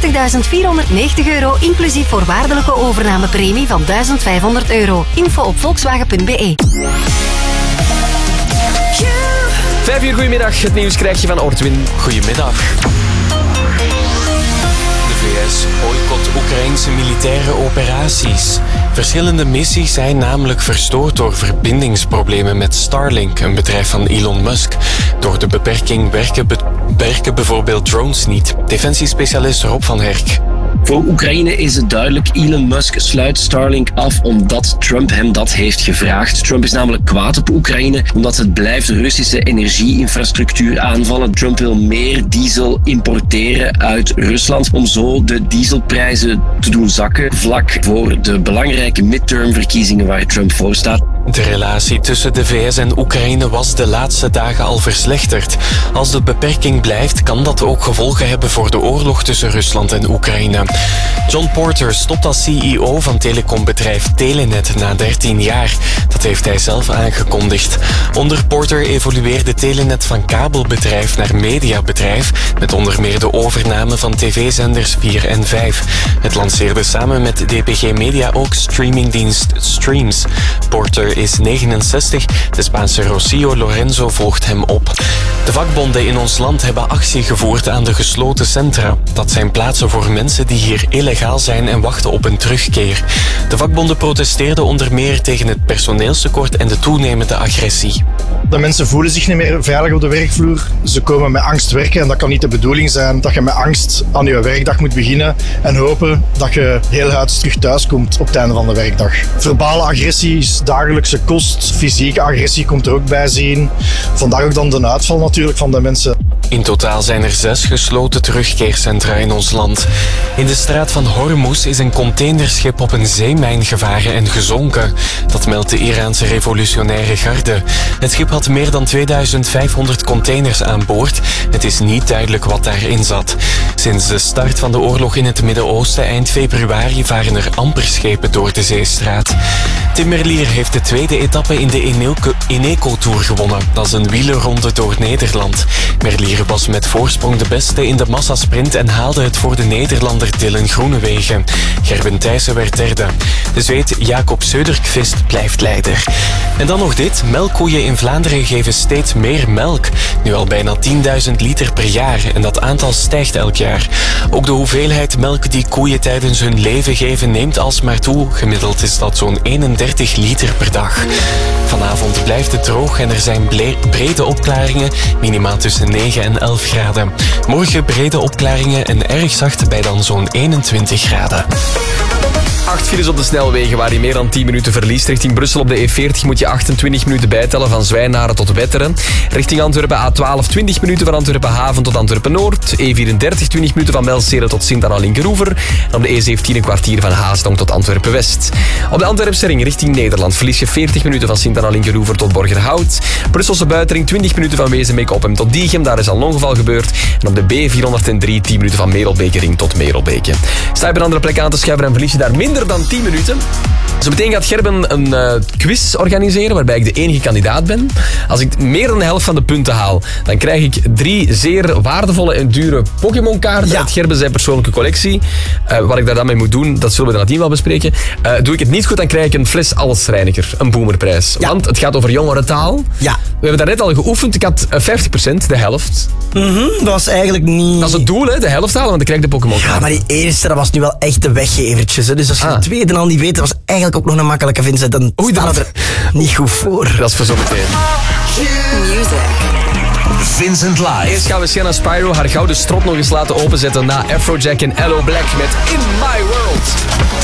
€40.490 inclusief voorwaardelijke overnamepremie van €1.500. Info op volkswagen.be. 5 uur, goedemiddag. Het nieuws krijg je van Ortwin. Goedemiddag. De VS boycott Oekraïnse militaire operaties. Verschillende missies zijn namelijk verstoord door verbindingsproblemen met Starlink, een bedrijf van Elon Musk. Door de beperking werken bijvoorbeeld drones niet. Defensiespecialist Rob van Herk. Voor Oekraïne is het duidelijk, Elon Musk sluit Starlink af omdat Trump hem dat heeft gevraagd. Trump is namelijk kwaad op Oekraïne omdat het blijft Russische energieinfrastructuur aanvallen. Trump wil meer diesel importeren uit Rusland om zo de dieselprijzen te doen zakken vlak voor de belangrijke midtermverkiezingen waar Trump voor staat. De relatie tussen de VS en Oekraïne was de laatste dagen al verslechterd. Als de beperking blijft, kan dat ook gevolgen hebben voor de oorlog tussen Rusland en Oekraïne. John Porter stopt als CEO van telecombedrijf Telenet na 13 jaar. Dat heeft hij zelf aangekondigd. Onder Porter evolueerde Telenet van kabelbedrijf naar mediabedrijf, met onder meer de overname van tv-zenders 4 en 5. Het lanceerde samen met DPG Media ook streamingdienst Streams. Porter is 69, de Spaanse Rocío Lorenzo volgt hem op. De vakbonden in ons land hebben actie gevoerd aan de gesloten centra. Dat zijn plaatsen voor mensen die hier illegaal zijn en wachten op een terugkeer. De vakbonden protesteerden onder meer tegen het personeelstekort en de toenemende agressie. De mensen voelen zich niet meer veilig op de werkvloer. Ze komen met angst werken en dat kan niet de bedoeling zijn dat je met angst aan je werkdag moet beginnen en hopen dat je heel huids terug thuis komt op het einde van de werkdag. Verbale agressie is dagelijkse kost, fysieke agressie komt er ook bij zien. Vandaar ook dan de uitval natuurlijk van de mensen. In totaal zijn er 6 gesloten terugkeercentra in ons land. In de straat van Hormuz is een containerschip op een zeemijn gevaren en gezonken. Dat meldt de Iraanse revolutionaire garde. Het schip had meer dan 2500 containers aan boord. Het is niet duidelijk wat daarin zat. Sinds de start van de oorlog in het Midden-Oosten eind februari varen er amper schepen door de zeestraat. Tim Merlier heeft de tweede etappe in de Eneco Tour gewonnen. Dat is een wielerronde door Nederland. Merlier was met voorsprong de beste in de massasprint en haalde het voor de Nederlander Dylan Groenewegen. Gerben Thijssen werd derde. De Zweed Jacob Söderqvist blijft leider. En dan nog dit. Melkkoeien in Vlaanderen geven steeds meer melk. Nu al bijna 10.000 liter per jaar en dat aantal stijgt elk jaar. Ook de hoeveelheid melk die koeien tijdens hun leven geven neemt alsmaar toe. Gemiddeld is dat zo'n 31 liter per dag. Vanavond blijft het droog en er zijn brede opklaringen, minimaal tussen 9 en 11 graden. Morgen brede opklaringen en erg zacht bij dan zo'n 21 graden. 8 files op de snelwegen waar je meer dan 10 minuten verliest. Richting Brussel op de E40 moet je 28 minuten bijtellen van Zwijnaren tot Wetteren. Richting Antwerpen A12 20 minuten van Antwerpen Haven tot Antwerpen Noord. E34 20 minuten van Belzele tot Sint-Anna-Linkeroever. En op de E17 een kwartier van Haasdonk tot Antwerpen West. Op de Antwerpse ring richting Nederland verlies je 40 minuten van Sint-Anna-Linkeroever tot Borgerhout. Brusselse buitenring 20 minuten van Wezenbeek-Oppem tot Diegem. Daar is al een ongeval gebeurd. En op de B403 10 minuten van Merelbeke-ring tot Merelbeke. Sta je op een andere plek aan te schuiven en verlies je daar minder dan 10 minuten. Zo meteen gaat Gerben een quiz organiseren waarbij ik de enige kandidaat ben. Als ik meer dan de helft van de punten haal, dan krijg ik 3 zeer waardevolle en dure Pokémon-kaarten uit Gerben zijn persoonlijke collectie. Wat ik daar dan mee moet doen, dat zullen we dan nadien wel bespreken. Doe ik het niet goed, dan krijg ik een fles Allesreiniger, een boomerprijs. Ja. Want het gaat over jongerentaal. Ja. We hebben daarnet al geoefend. Ik had 50%, de helft. Dat was eigenlijk niet... Dat is het doel, hè? De helft halen, want dan krijg ik de Pokémon-kaarten. Ja, maar die eerste, dat was nu wel echt de weggevertjes. Hè? Dus als je de tweede al niet weet, dat was eigenlijk ook nog een makkelijke Vincent. Dan staat er niet goed voor. Dat is voor zometeen. Vincent Live. Eerst gaan we Sienna Spyro haar gouden strot nog eens laten openzetten na Afrojack en Aloe Black met In My World.